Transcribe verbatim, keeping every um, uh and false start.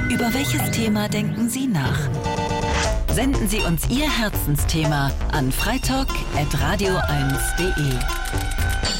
Über welches Thema denken Sie nach? Senden Sie uns Ihr Herzensthema an freitalk at radio eins punkt de.